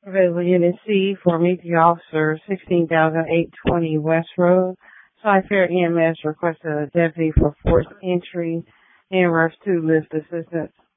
Available Unit C for meeting officer, 16,820 West Road. Cy-Fair EMS requested a deputy for forced entry and rush 2 lift assistance.